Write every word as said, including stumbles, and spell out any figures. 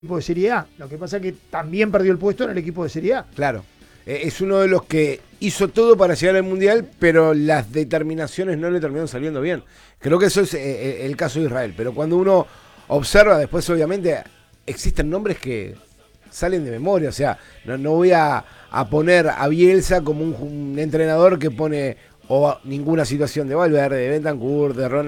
equipo de Serie A. Lo que pasa es que también perdió el puesto en el equipo de Serie A. Claro. Eh, es uno de los que hizo todo para llegar al Mundial, pero las determinaciones no le terminaron saliendo bien. Creo que eso es eh, el caso de Israel. Pero cuando uno observa, después obviamente existen nombres que salen de memoria. O sea, no, no voy a, a poner a Bielsa como un, un entrenador que pone o ninguna situación de Valverde, de Bentancur, de Ronald.